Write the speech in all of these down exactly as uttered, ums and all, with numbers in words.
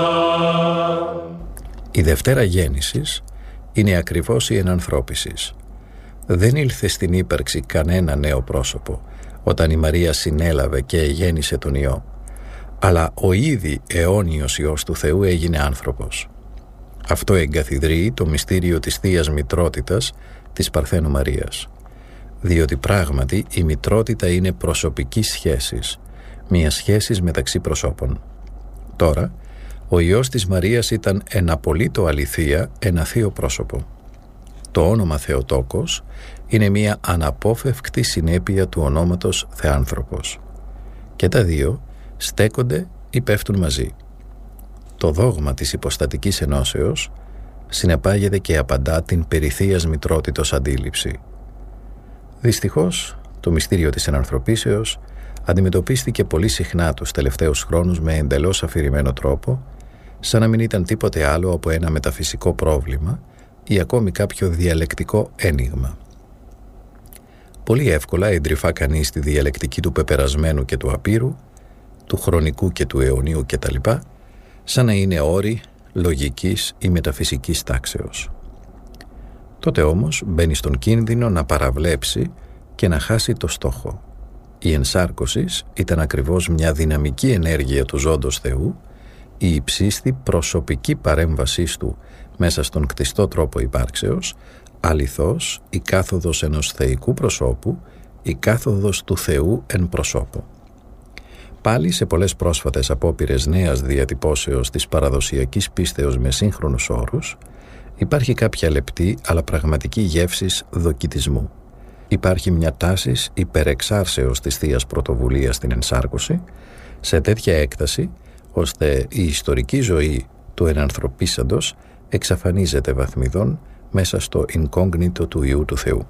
Η Δευτέρα Γέννησης είναι ακριβώς η ενανθρώπισης. Δεν ήλθε στην ύπαρξη κανένα νέο πρόσωπο όταν η Μαρία συνέλαβε και γέννησε τον Υιό, αλλά ο ήδη αιώνιος Υιός του Θεού έγινε άνθρωπος. Αυτό εγκαθιδρύει το μυστήριο της Θείας Μητρότητας της Παρθένου Μαρίας, διότι πράγματι η μητρότητα είναι προσωπική σχέσης, μια σχέση μεταξύ προσώπων. Τώρα, ο Υιός της Μαρίας ήταν εν απολύτω αληθεία ένα θείο πρόσωπο. Το όνομα Θεοτόκος είναι μια αναπόφευκτη συνέπεια του ονόματος Θεάνθρωπος. Και τα δύο στέκονται ή πέφτουν μαζί. Το δόγμα της υποστατικής ενώσεως συνεπάγεται και απαντά την περιθείας μητρότητος αντίληψη. Δυστυχώς, το μυστήριο της ενανθρωπίσεως αντιμετωπίστηκε πολύ συχνά τους τελευταίους χρόνους με εντελώς αφηρημένο τρόπο, σαν να μην ήταν τίποτε άλλο από ένα μεταφυσικό πρόβλημα ή ακόμη κάποιο διαλεκτικό ένιγμα. Πολύ εύκολα εντρυφά κανείς τη διαλεκτική του πεπερασμένου και του απείρου, του χρονικού και του αιωνίου κτλ., σαν να είναι όροι λογικής ή μεταφυσικής τάξεως. Τότε όμως μπαίνει στον κίνδυνο να παραβλέψει και να χάσει το στόχο. Η ενσάρκωση ήταν ακριβώς μια δυναμική ενέργεια του ζώντος Θεού, η υψίστη προσωπική παρέμβασής του μέσα στον κτιστό τρόπο υπάρξεως, αληθώς η κάθοδος ενός θεϊκού προσώπου, η κάθοδος του Θεού εν προσώπου. Πάλι σε πολλές πρόσφατες απόπειρες νέας διατυπώσεως της παραδοσιακής πίστεως με σύγχρονους όρους, υπάρχει κάποια λεπτή αλλά πραγματική γεύσης δοκιτισμού. Υπάρχει μια τάση υπερεξάρσεως της Θείας Πρωτοβουλίας στην ενσάρκωση, σε τέτοια έκταση, ώστε η ιστορική ζωή του ενανθρωπίσαντος εξαφανίζεται βαθμιδών μέσα στο incognito του Υιού του Θεού.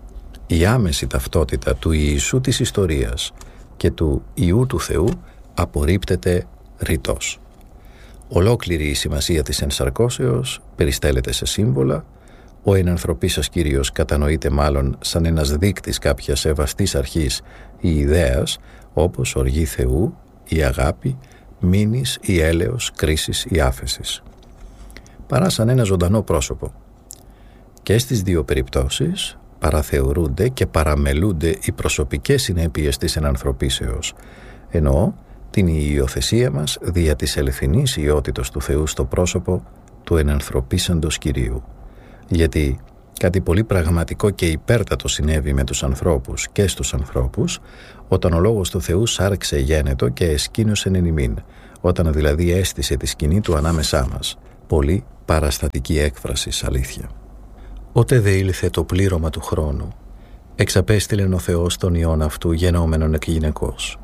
Η άμεση ταυτότητα του Ιησού της ιστορίας και του Υιού του Θεού απορρίπτεται ρητός. Ολόκληρη η σημασία της ενσαρκώσεως περιστέλλεται σε σύμβολα, ο ενανθρωπίσας Κύριος κατανοείται μάλλον σαν ένας δείκτης κάποιας σεβαστής αρχής ή ιδέας, όπως οργή Θεού, η αγάπη, μήνης, η έλεος, κρίσης, η άφεσης, παρά σαν ένα ζωντανό πρόσωπο. Και στις δύο περιπτώσεις παραθεωρούνται και παραμελούνται οι προσωπικές συνέπειες της ενανθρωπίσεως, εννοώ την υιοθεσία μας δια της ελευθερινής ιότητος του Θεού στο πρόσωπο του ενανθρωπίσαντος Κυρίου. Γιατί κάτι πολύ πραγματικό και υπέρτατο συνέβη με τους ανθρώπους και στους ανθρώπους, όταν ο Λόγος του Θεού σάρξε γένετο και εσκήνωσεν εν ημίν, όταν δηλαδή έστησε τη σκηνή του ανάμεσά μας. Πολύ παραστατική έκφραση, αλήθεια. Ότε δε ήλθε το πλήρωμα του χρόνου, εξαπέστειλεν ο Θεός τον Υιόν αυτού γενόμενον εκ γυναικός.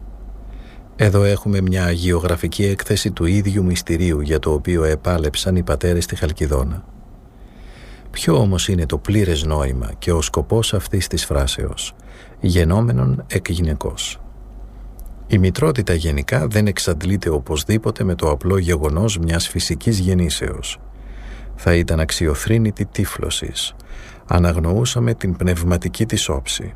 Εδώ έχουμε μια αγιογραφική έκθεση του ίδιου μυστηρίου για το οποίο επάλεψαν οι πατέρες στη Χαλκιδόνα. Ποιο όμως είναι το πλήρες νόημα και ο σκοπός αυτής της φράσεως, γενόμενον εκ γυναικός? Η μητρότητα γενικά δεν εξαντλείται οπωσδήποτε με το απλό γεγονός μιας φυσικής γεννήσεως. Θα ήταν αξιοθρήνητη τύφλωσης, αναγνωούσαμε την πνευματική της όψη.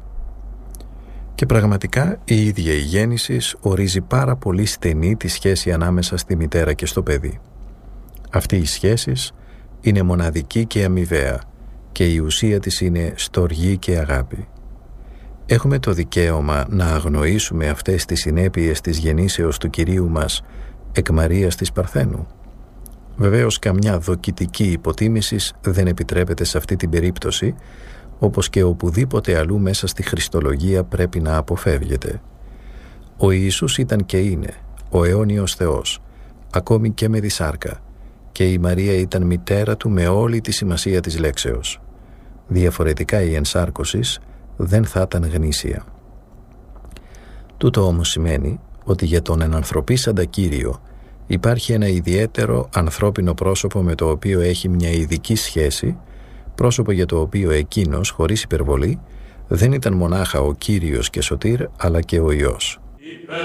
Και πραγματικά η ίδια η γέννηση ορίζει πάρα πολύ στενή τη σχέση ανάμεσα στη μητέρα και στο παιδί. Αυτή η σχέση είναι μοναδική και αμοιβαία και η ουσία της είναι στοργή και αγάπη. Έχουμε το δικαίωμα να αγνοήσουμε αυτές τις συνέπειες της γεννήσεως του Κυρίου μας εκ Μαρίας της Παρθένου? Βεβαίως καμιά δοκιτική υποτίμηση δεν επιτρέπεται σε αυτή την περίπτωση, όπως και οπουδήποτε αλλού μέσα στη Χριστολογία πρέπει να αποφεύγεται. Ο Ιησούς ήταν και είναι ο αιώνιος Θεός, ακόμη και με τη σάρκα, και η Μαρία ήταν μητέρα του με όλη τη σημασία της λέξεως. Διαφορετικά η ενσάρκωσης δεν θα ήταν γνήσια. Τούτο όμως σημαίνει ότι για τον ενανθρωπίσαντα Κύριο υπάρχει ένα ιδιαίτερο ανθρώπινο πρόσωπο με το οποίο έχει μια ειδική σχέση, πρόσωπο για το οποίο εκείνος, χωρίς υπερβολή, δεν ήταν μονάχα ο Κύριος και Σωτήρ, αλλά και ο Υιός.